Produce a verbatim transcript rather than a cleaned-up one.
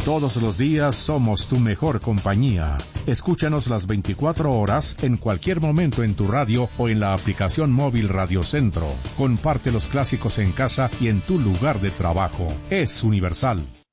Todos los días somos tu mejor compañía. Escúchanos las veinticuatro horas en cualquier momento en tu radio o en la aplicación móvil Radio Centro. Comparte los clásicos en casa y en tu lugar de trabajo. Es Universal.